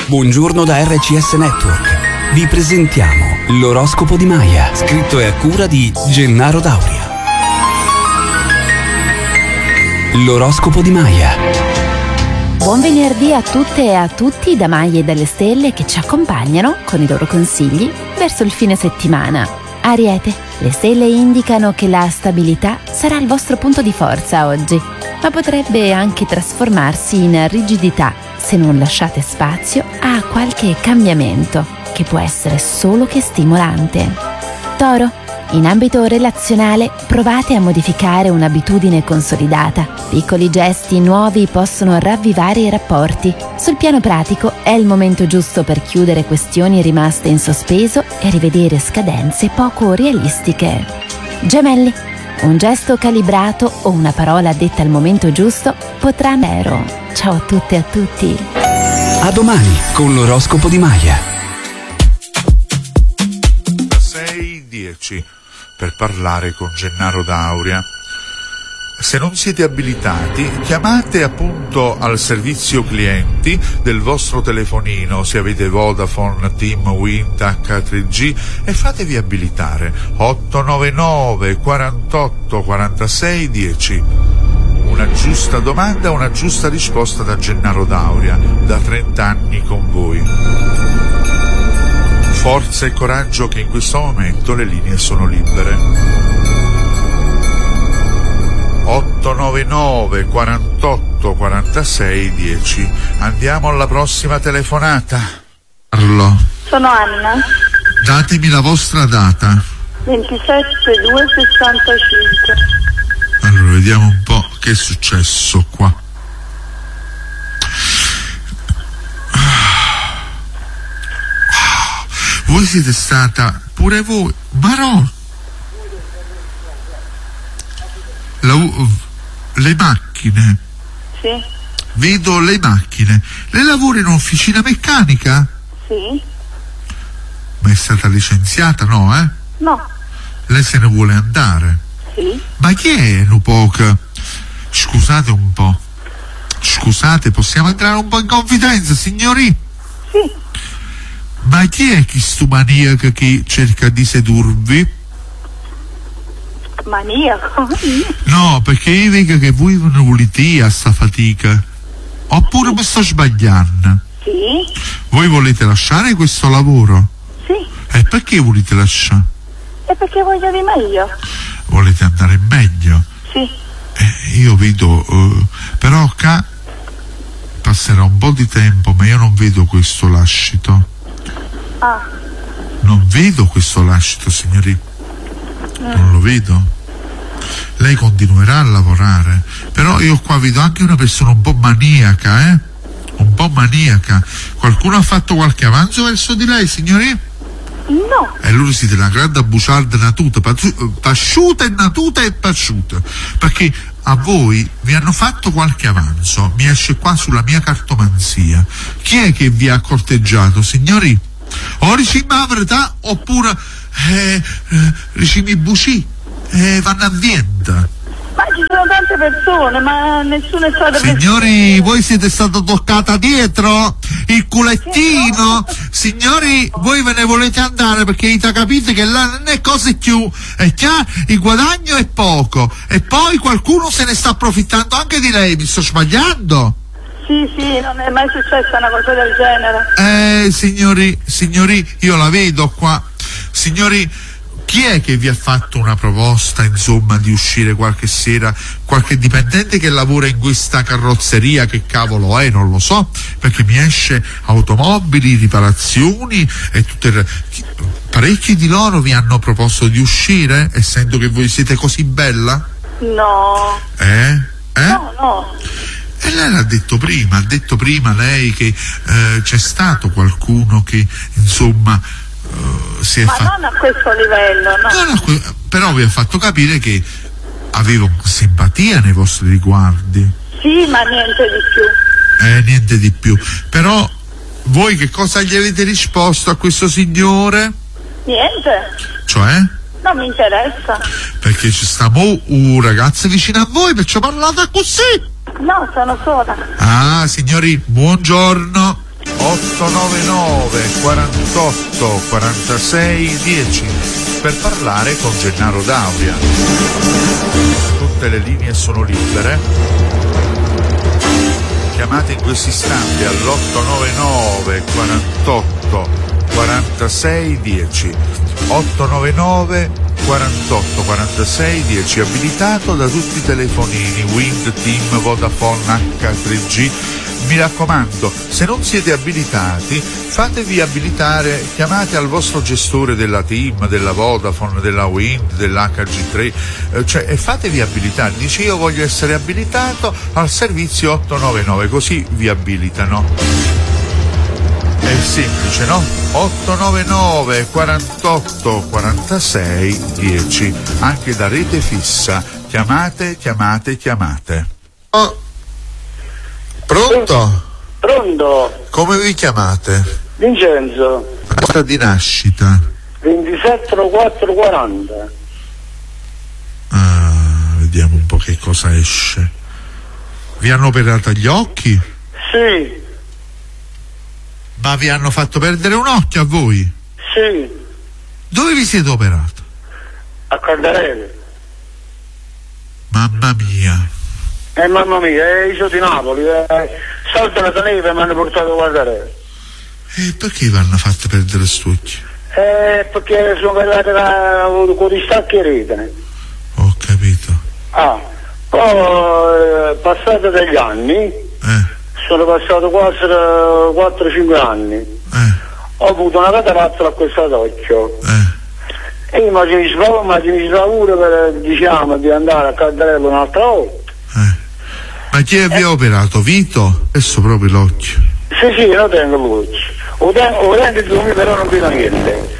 Buongiorno da RCS Network. Vi presentiamo l'oroscopo di Maya, scritto e a cura di Gennaro Dauria. L'oroscopo di Maya. Buon venerdì a tutte e a tutti da Maya e dalle stelle che ci accompagnano con i loro consigli verso il fine settimana. Ariete, le stelle indicano che la stabilità sarà il vostro punto di forza oggi, ma potrebbe anche trasformarsi in rigidità se non lasciate spazio a qualche cambiamento che può essere solo che stimolante. Toro, in ambito relazionale provate a modificare un'abitudine consolidata. Piccoli gesti nuovi possono ravvivare i rapporti. Sul piano pratico è il momento giusto per chiudere questioni rimaste in sospeso e rivedere scadenze poco realistiche. Gemelli, un gesto calibrato o una parola detta al momento giusto potrà andare. Ciao a tutte e a tutti. A domani con l'oroscopo di Maya. 6:10 per parlare con Gennaro Dauria. Se non siete abilitati, chiamate appunto al servizio clienti del vostro telefonino, se avete Vodafone, TIM, Wind, H3G, e fatevi abilitare. 899 48 46 10. Una giusta domanda, una giusta risposta da Gennaro Dauria, da 30 anni con voi. Forza e coraggio che in questo momento le linee sono libere. 899 48 46 10. Andiamo alla prossima telefonata. Parlo. Sono Anna. Datemi la vostra data. 27/2/65. Allora, vediamo un po' che è successo qua. Voi siete stata, pure voi, Marò. Le macchine. Sì. Vedo le macchine. Lei lavora in un'officina meccanica? Sì. Ma è stata licenziata, no, eh? No. Lei se ne vuole andare? Sì. Ma chi è Nupoca? Scusate un po'. Scusate, possiamo entrare un po' in confidenza, signori? Sì. Ma chi è questo maniaco che cerca di sedurvi? Maniaco? No, perché io vedo che voi non volete a sta fatica. Oppure mi sto sbagliando? Sì. Voi volete lasciare questo lavoro? Sì. E perché volete lasciare? E perché voglio di meglio? Volete andare meglio? Sì. Io vedo, però qua passerà un po' di tempo, ma io non vedo questo lascito. Ah. Non vedo questo lascito, signori. Non lo vedo. Lei continuerà a lavorare, però io qua vedo anche una persona un po' maniaca, un po' maniaca. Qualcuno ha fatto qualche avanzo verso di lei, signori? No. E allora siete una grande buciarda natuta, pasciuta e natuta e pasciuta, perché a voi vi hanno fatto qualche avanzo. Mi esce qua sulla mia cartomanzia. Chi è che vi ha corteggiato, signori? O ricimi la verità oppure ricimi buci vanno a vienta. Ma ci sono tante persone, ma nessuno è stato... Signori, voi siete stata toccata dietro il culettino. Signori, voi ve ne volete andare perché capite che là non è cosa più, è chiaro, il guadagno è poco e poi qualcuno se ne sta approfittando anche di lei. Mi sto sbagliando? Sì, non è mai successa una cosa del genere. Signori, io la vedo qua. Signori, chi è che vi ha fatto una proposta, insomma, di uscire qualche sera? Qualche dipendente che lavora in questa carrozzeria, che cavolo è, non lo so, perché mi esce automobili, riparazioni e tutte. Parecchi di loro vi hanno proposto di uscire, essendo che voi siete così bella? No. No. E lei l'ha detto prima, lei che c'è stato qualcuno che, insomma, si è fatto... non a questo livello, no. Però vi ha fatto capire che aveva simpatia nei vostri riguardi. Sì, ma niente di più. Niente di più. Però voi che cosa gli avete risposto a questo signore? Niente. Cioè? Non mi interessa. Perché ci sta un ragazzo vicino a voi, perciò parlate così. No, sono sola. Ah, signori, buongiorno. 8 899 48 46 10 per parlare con Gennaro D'Auria. Tutte le linee sono libere. Chiamate in questo istante all'899 48 46 10. 899 48 46 10, abilitato da tutti i telefonini Wind, TIM, Vodafone, H3G. Mi raccomando, se non siete abilitati, fatevi abilitare, chiamate al vostro gestore della TIM, della Vodafone, della Wind, dell'HG3, e fatevi abilitare. Dice: io voglio essere abilitato al servizio 899, così vi abilitano. È semplice, no? 899 48 46 10, anche da rete fissa. Chiamate. Oh. Pronto? Pronto? Come vi chiamate? Vincenzo. Data di nascita? 27/4/40. Vediamo un po' che cosa esce. Vi hanno operato gli occhi? Sì. Ma vi hanno fatto perdere un occhio a voi? Sì. Dove vi siete operato? A Caldarelli. Mamma mia. Mamma mia, io sono di Napoli. Salta la neve e mi hanno portato a Caldarelli. E perché vi hanno fatto perdere st'occhio? Perché sono arrivati con gli stacchi retine. Ho capito. Poi passati degli anni, sono passato quasi 4-5 anni, ho avuto una cataratta a quest'occhio. E io mi sbravuro per, diciamo, di andare a Caldarello un'altra volta. Ma chi vi ha operato? Vito? Adesso proprio l'occhio. Sì, lo tengo l'occhio. Ho dente di me, però non vedo niente.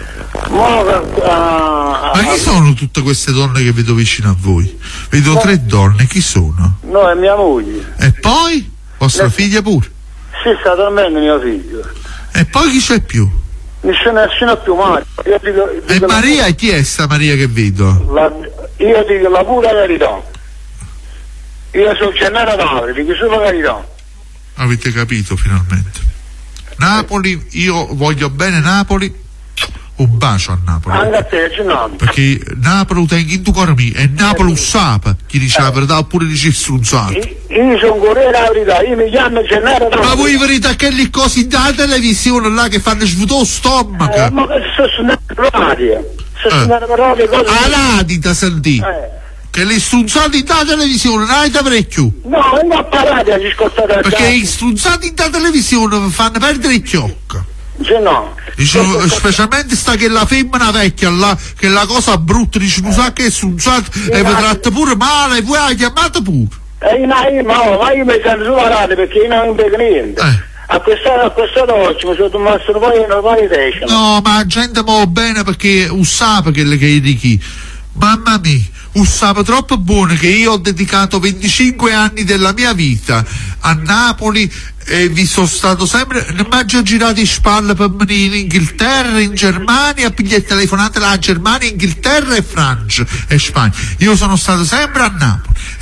Ma chi sono tutte queste donne che vedo vicino a voi? Vedo 3 donne, chi sono? No, è mia moglie. E poi? Vostra figlia pure? Sì, sta dormendo mio figlio. E poi chi c'è più? Nessuno più Maria. E Maria, chi è sta Maria che vedo? Io dico la pura verità. Io sono Gennaro D'Auria, dico solo la verità. Avete capito finalmente? Napoli, io voglio bene Napoli. Un bacio a Napoli. Anche a te, Gennaro. Perché Napoli tengo in tu cuore mio e Napoli usapa. Chi dice la verità oppure dice strunzato. Io sono Corriere la verità, io mi chiamo Gennaro D'Auria. Ma voi verità che le cose da televisione là che fanno svuotare lo stomaco? Ma sto suonando per l'aria. Sto suonando per l'aria cose. All'adita sentì. Che le strunzate da televisione non avete parecchio. No, non ho parlato a ascoltare. Perché i strunzati da televisione fanno perdere il chiocco. Sì, no. Specialmente sta che la femmina vecchia là, che la cosa brutta dice non sa che è strunzata e vi tratta pure male e voi la chiamate pure. Ma io mi sento sulla radio perché io non vedo niente. A questa dolce mi sono rimasto poi decimo. No, ma la gente muove bene perché usava che di chi. Mamma mia, usava troppo buono che io ho dedicato 25 anni della mia vita a Napoli e vi sono stato sempre, non mi ho girato in spalle per venire in Inghilterra, in Germania, pigliare telefonate alla Germania, Inghilterra e Francia e Spagna. Io sono stato sempre a Napoli